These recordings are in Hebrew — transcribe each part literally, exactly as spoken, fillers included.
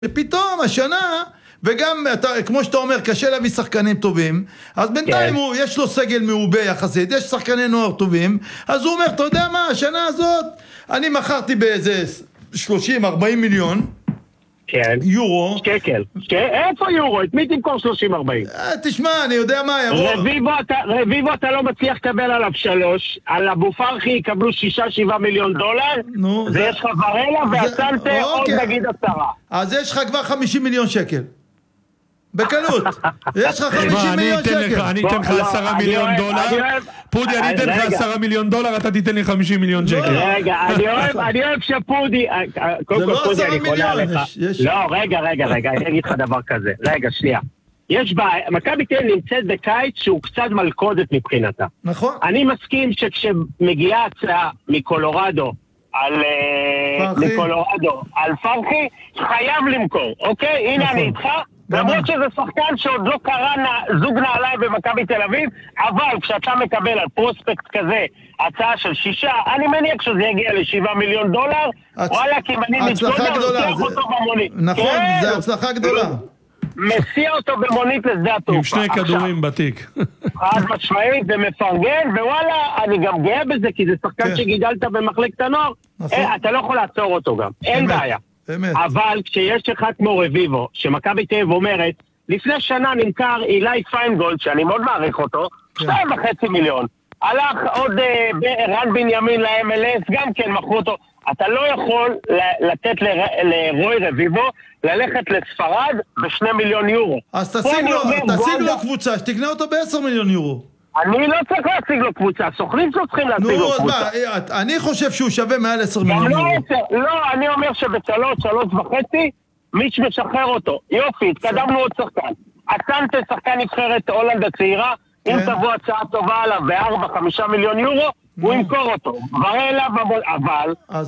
ופתאום השנה, וגם אתה, כמו שאתה אומר, קשה להביא שחקנים טובים, אז בינתיים הוא, יש לו סגל מעובה יחסית, יש שחקני נוער טובים, אז הוא אומר, אתה יודע מה, השנה הזאת, אני מכרתי באיזה שלושים ארבעים מיליון, כן. יורו. שקל. איפה יורו? את מי תמכור שלושים ארבעים? תשמע, אני יודע מה, ירור. רביבו אתה לא מצליח לקבל עליו שלוש, על אבו פרחי יקבלו שישה שבעה מיליון דולר, ויש לך ורלה והסנטה עוד נגיד עשרה. אז יש לך כבר חמישים מיליון שקל. בקלות. יש לך חמישים מיליון שקל. אני אתן לך עשרה מיליון דולר. פודי, אני אתן לך עשרה מיליון דולר, אתה תיתן לי חמישים מיליון שקל. רגע, אני אוהב שפודי... זה לא עשרה מיליון. לא, רגע, רגע, רגע, אני אגיד לך דבר כזה. רגע, שנייה. יש בה... מכבי תל אביב נמצאת בקיץ שהוא קצת מלכודת מבחינתה. נכון. אני מסכים שכשמגיעה הצעה מקולורדו על מקולורדו, על פרחי, חייב למכור, אוקיי? הנה אני איתך. למרות שזה שחקן שעוד לא קרא זוג נעליים במכבי תל אביב, אבל כשאתה מקבל על פרוספקט כזה הצעה של שישה, אני מניח שזה יגיע לשבעה מיליון דולר, וואלה, כי אם אני מתקודה, לוקח אותו במונית. נכון, זה הצלחה גדולה. מסיע אותו במונית לשדה התעופה. עם שני כדורים בתיק. חד משמעית, זה מפרגן, ווואלה, אני גם גאה בזה, כי זה שחקן שגידלת במחלקת הנוער, אתה לא יכול לעצור אותו גם, אין בעיה. אבל כשיש אחד כמו רביבו, שמכבי תל אביב אומרת, לפני שנה נמכר אילי פיינגולד, שאני מאוד מעריך אותו, שתיים וחצי מיליון. הלך עוד רן בנימין ל-אם אל אס, גם כן מכרו אותו. אתה לא יכול לתת לרוי רביבו ללכת לספרד בשני מיליון יורו. אז תשיג לו קבוצה, שתקנה אותו בעשר מיליון יורו. אני לא צריך להשיג לו קבוצה, סוכנים שלו צריכים להשיג לו קבוצה. אני חושב שהוא שווה מעל עשר מיליון יורו. לא, אני אומר שבצלות, שלוש וחצי, מיץ' משחרר אותו. יופי, התקדמנו עוד שחקן. הסנטה שחקן נבחרת הולנד הצעירה, אם תבוא הצעה טובה עליו בארבע, חמישה מיליון יורו, הוא ימכור אותו. ורלה, אבל... אז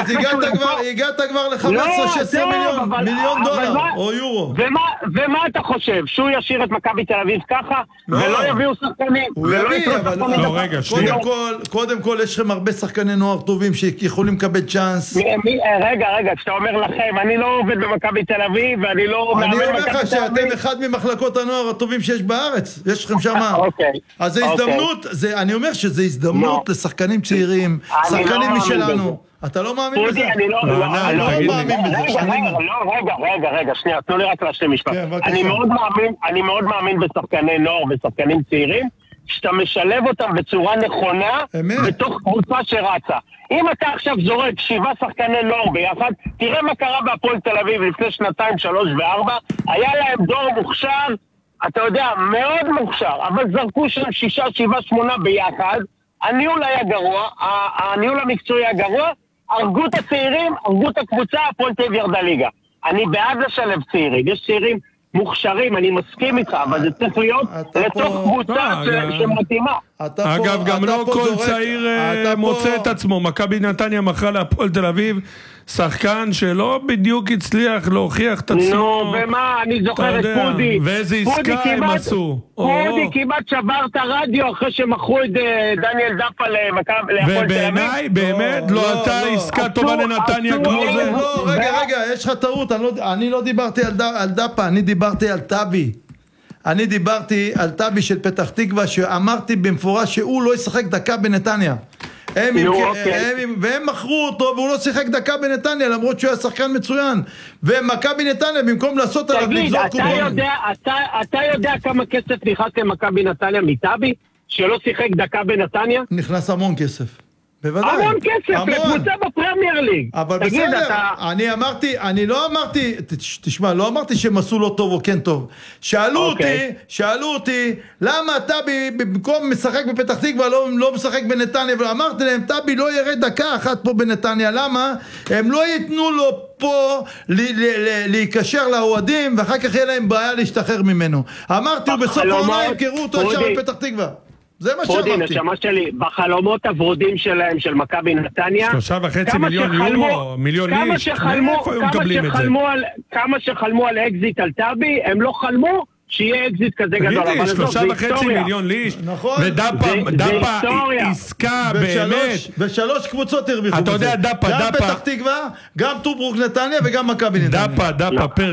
הגעת כבר ל-חמש עשרה שש עשרה מיליון דולר, או יורו. ומה אתה חושב? שהוא ישאיר את מכבי תל אביב ככה, ולא יביאו שחקנים? הוא יביא, אבל... לא, רגע, שנייה. קודם כל, יש לכם הרבה שחקני נוער טובים שיכולים לקבל צ'אנס. רגע, רגע, כשאתה אומר לכם, אני לא עובד במכבי תל אביב, ואני לא... אני אומר לך שאתם אחד ממחלקות הנוער הטובים שיש בארץ. יש לכם שם... אז זה הזדמנות, אני אומר שזה הזדמנות לשחקנים צעירים, שחקנים משלנו. אתה לא מאמין בזה? אני לא מאמין בזה. רגע, רגע, רגע, שנייה, תנו לי רק להשלים משפט. אני מאוד מאמין בשחקני נוער ושחקנים צעירים, שאתה משלב אותם בצורה נכונה בתוך קבוצה שרצה. אם אתה עכשיו זורק שבעה שחקני נוער ביחד, תראה מה קרה בהפועל תל אביב לפני שנתיים, שלוש וארבע, היה להם דור מוכשר, אתה יודע, מאוד מוכשר, אבל זרקו שם שישה, שבעה, שמונה ביחד, הניהול היה גרוע, הניהול המקצועי היה גרוע, הרגו את הצעירים, הרגו את הקבוצה, הפועל תל אביב ירדה ליגה. אני בעד לשלב צעירים, יש צעירים מוכשרים, אני מסכים איתך, אבל זה צריך להיות לתוך קבוצה שמתאימה. אגב, גם לא כל צעיר מוצא את עצמו. מכבי נתניה מכרה להפועל תל אביב שחקן שלא בדיוק הצליח להוכיח את עצמו. נו, ומה, אני זוכר את פודי. ואיזה עסקה הם עשו. פודי כמעט שבר את הרדיו אחרי שמכרו את דניאל דפה להפועל תל אביב. ובעיניי, באמת, לא הייתה עסקה טובה לנתניה כמו זה. לא, רגע, רגע, יש לך טעות. אני לא דיברתי על דפה, אני דיברתי על טבי. אני דיברתי על טבי של פתח תקווה, שאמרתי במפורש שהוא לא ישחק דקה בנתניה. הם והם מכרו אותו והוא לא שיחק דקה בנתניה למרות שהוא היה שחקן מצוין, ומכבי נתניה במקום לעשות עליו לגזור קופון. אתה יודע כמה כסף נכנס למכבי נתניה מטבי שלא שיחק דקה בנתניה? נכנס המון כסף, בוודאי. המון כסף, לקבוצה בפרמייר ליג. אבל בסדר, אני אמרתי, אני לא אמרתי, תשמע, לא אמרתי שהם עשו לא טוב או כן טוב. שאלו אותי, שאלו אותי, למה טבי במקום משחק בפתח תקווה לא משחק בנתניה, ואמרתי להם, טבי לא ירד דקה אחת פה בנתניה, למה? הם לא ייתנו לו פה להיקשר לאוהדים, ואחר כך יהיה להם בעיה להשתחרר ממנו. אמרתי, ובסוף העונה ימכרו אותו ישר בפתח תקווה. זה מה שאמרתי. פודי, נשמה שלי, בחלומות הוורודים שלהם, של מכבי נתניה, שלושה וחצי מיליון יורו, מיליון איש, מאיפה היו מקבלים את זה? כמה שחלמו על אקזיט על טבי, הם לא חלמו שיהיה אקזיט כזה גדול. תגידי, שלושה וחצי מיליון ליש, ודאפה עסקה באמת. ושלוש קבוצות הרוויחו. אתה יודע, דאפה, גם דאפה. פתח תקווה, גם טוברוק נתניה וגם מכבי נתניה. דאפה, דאפה,